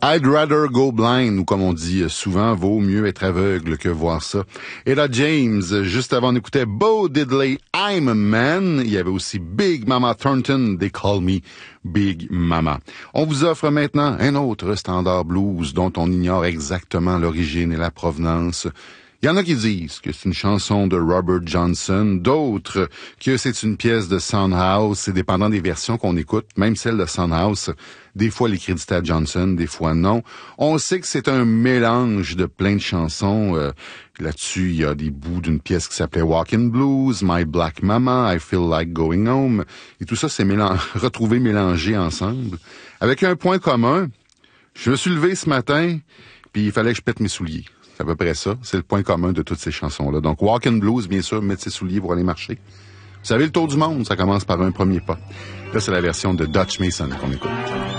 I'd rather go blind, ou comme on dit souvent, vaut mieux être aveugle que voir ça. Et là, James, juste avant, on écoutait Bo Diddley, I'm a Man. Il y avait aussi Big Mama Thornton, They Call Me Big Mama. On vous offre maintenant un autre standard blues dont on ignore exactement l'origine et la provenance. Il y en a qui disent que c'est une chanson de Robert Johnson, d'autres que c'est une pièce de Soundhouse. C'est dépendant des versions qu'on écoute, même celle de Soundhouse. Des fois, les crédits à Johnson, des fois non. On sait que c'est un mélange de plein de chansons. Là-dessus, il y a des bouts d'une pièce qui s'appelait Walkin' Blues, My Black Mama, I Feel Like Going Home. Et tout ça, c'est retrouvé, mélangé ensemble. Avec un point commun, je me suis levé ce matin, puis il fallait que je pète mes souliers. C'est à peu près ça. C'est le point commun de toutes ces chansons-là. Donc, Walkin' Blues, bien sûr, mettre ses souliers pour aller marcher. Vous savez, le tour du monde, ça commence par un premier pas. Là, c'est la version de Dutch Mason qu'on écoute.